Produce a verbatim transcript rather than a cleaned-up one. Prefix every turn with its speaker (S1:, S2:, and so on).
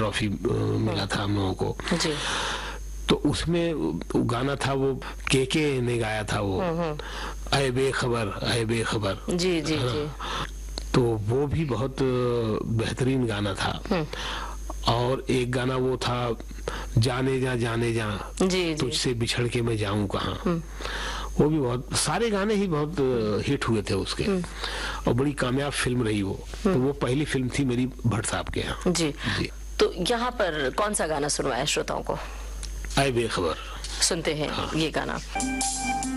S1: Trophy मिला था हम लोगों को
S2: जी।
S1: तो उसमें वो गाना था, वो के के ने गाया था, वो अय बेखबर अय बेखबर।
S2: जी जी जी।
S1: तो वो भी बहुत बेहतरीन गाना था। और एक गाना वो था, जाने जा जाने जा,
S2: जी,
S1: तुझसे बिछड़ के मैं जाऊं कहाँ। वो भी बहुत, सारे गाने ही बहुत हिट हुए थे उसके, और बड़ी कामयाब फिल्म रही वो। तो वो पहली फिल्म थी मेरी भट्ट साहब के यहाँ।
S2: जी जी। तो यहाँ पर कौन सा गाना सुनवाया श्रोताओं को?
S1: अय बेखबर
S2: सुनते हैं। हाँ। ये गाना